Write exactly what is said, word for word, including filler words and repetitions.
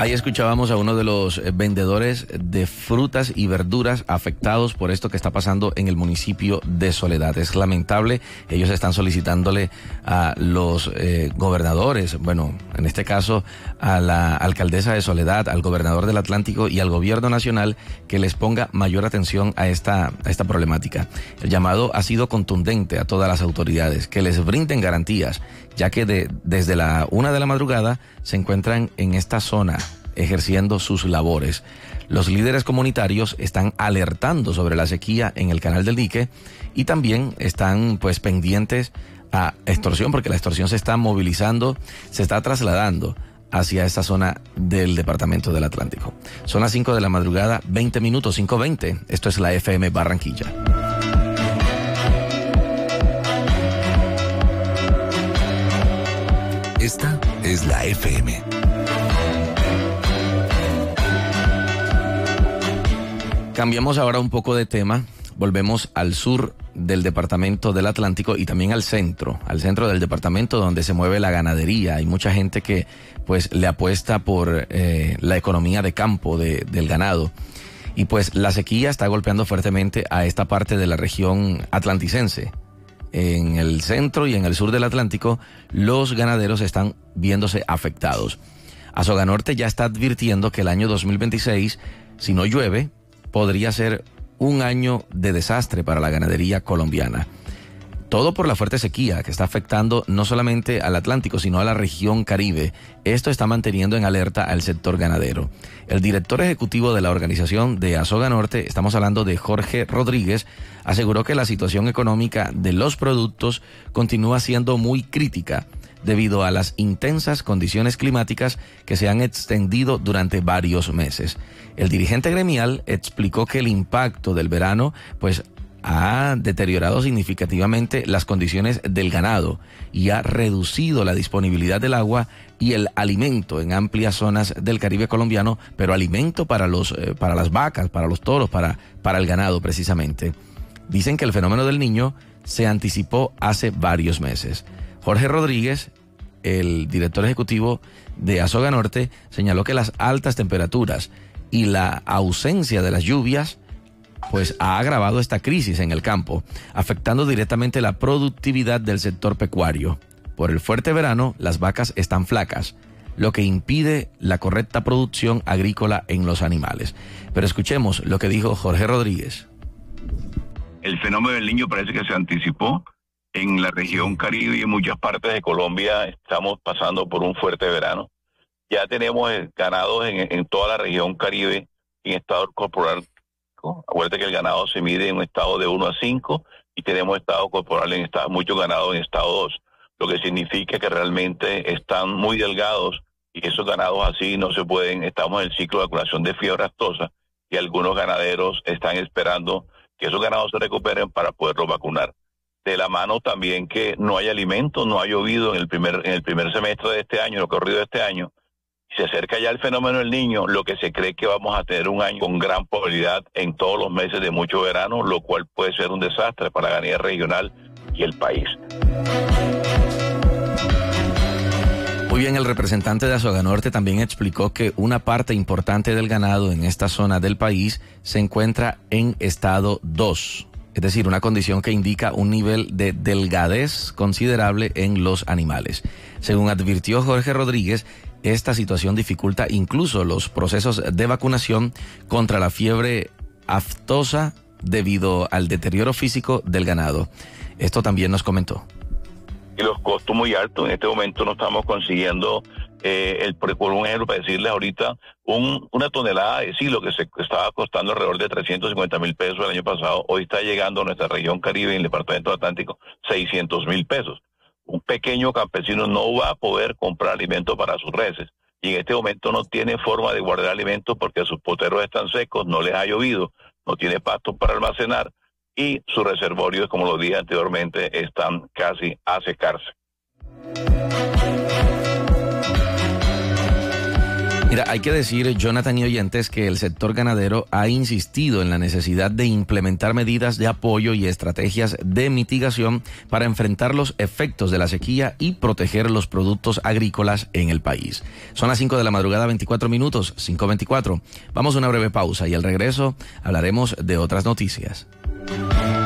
Ahí escuchábamos a uno de los vendedores de frutas y verduras afectados por esto que está pasando en el municipio de Soledad. Es lamentable, ellos están solicitándole a los eh, gobernadores, bueno, en este caso a la alcaldesa de Soledad, al gobernador del Atlántico y al gobierno nacional que les ponga mayor atención a esta, a esta problemática. El llamado ha sido contundente a todas las autoridades, que les brinden garantías, ya que de, desde la una de la madrugada se encuentran en esta zona ejerciendo sus labores. Los líderes comunitarios están alertando sobre la sequía en el Canal del Dique y también están pues pendientes a extorsión, porque la extorsión se está movilizando, se está trasladando hacia esta zona del departamento del Atlántico. Son las cinco de la madrugada, veinte minutos, cinco veinte. Esto es la F M Barranquilla. Esta es la F M. Cambiamos ahora un poco de tema, volvemos al sur del departamento del Atlántico y también al centro, al centro del departamento donde se mueve la ganadería. Hay mucha gente que pues le apuesta por eh, la economía de campo de, del ganado. Y pues la sequía está golpeando fuertemente a esta parte de la región atlanticense. En el centro y en el sur del Atlántico, los ganaderos están viéndose afectados. Asoganorte ya está advirtiendo que el año dos mil veintiséis, si no llueve, podría ser un año de desastre para la ganadería colombiana. Todo por la fuerte sequía que está afectando no solamente al Atlántico, sino a la región Caribe. Esto está manteniendo en alerta al sector ganadero. El director ejecutivo de la organización de Asoganorte, estamos hablando de Jorge Rodríguez, aseguró que la situación económica de los productos continúa siendo muy crítica debido a las intensas condiciones climáticas que se han extendido durante varios meses. El dirigente gremial explicó que el impacto del verano pues ha deteriorado significativamente las condiciones del ganado y ha reducido la disponibilidad del agua y el alimento en amplias zonas del Caribe colombiano, pero alimento para los eh, para las vacas, para los toros, para para el ganado precisamente. Dicen que el fenómeno del Niño se anticipó hace varios meses. Jorge Rodríguez, el director ejecutivo de Asoganorte, señaló que las altas temperaturas y la ausencia de las lluvias pues ha agravado esta crisis en el campo, afectando directamente la productividad del sector pecuario. Por el fuerte verano, las vacas están flacas, lo que impide la correcta producción agrícola en los animales. Pero escuchemos lo que dijo Jorge Rodríguez. El fenómeno del Niño parece que se anticipó. En la región Caribe y en muchas partes de Colombia estamos pasando por un fuerte verano. Ya tenemos ganados en, en toda la región Caribe en estado corporal. Acuérdate que el ganado se mide en un estado de uno a cinco y tenemos estado corporal en estado, muchos ganados en estado dos, lo que significa que realmente están muy delgados y esos ganados así no se pueden. Estamos en el ciclo de vacunación de fiebre aftosa y algunos ganaderos están esperando que esos ganados se recuperen para poderlos vacunar. De la mano también que no hay alimento, no ha llovido en el primer en el primer semestre de este año, lo corrido de este año. Se acerca ya el fenómeno del Niño, lo que se cree que vamos a tener un año con gran probabilidad en todos los meses de mucho verano, lo cual puede ser un desastre para la ganadería regional y el país. Muy bien, el representante de Asoganorte también explicó que una parte importante del ganado en esta zona del país se encuentra en estado dos. Es decir, una condición que indica un nivel de delgadez considerable en los animales. Según advirtió Jorge Rodríguez, esta situación dificulta incluso los procesos de vacunación contra la fiebre aftosa debido al deterioro físico del ganado. Esto también nos comentó. Y los costos muy altos. En este momento no estamos consiguiendo, eh, el, por un ejemplo, para decirles ahorita, un, una tonelada de silo que se estaba costando alrededor de trescientos cincuenta mil pesos el año pasado, hoy está llegando a nuestra región Caribe, en el departamento Atlántico, seiscientos mil pesos. Un pequeño campesino no va a poder comprar alimento para sus reses y en este momento no tiene forma de guardar alimentos porque sus poteros están secos, no les ha llovido, no tiene pastos para almacenar y sus reservorios, como lo dije anteriormente, están casi a secarse. Mira, hay que decir, Jonathan y oyentes, que el sector ganadero ha insistido en la necesidad de implementar medidas de apoyo y estrategias de mitigación para enfrentar los efectos de la sequía y proteger los productos agrícolas en el país. Son las cinco de la madrugada, veinticuatro minutos, cinco veinticuatro. Vamos a una breve pausa y al regreso hablaremos de otras noticias.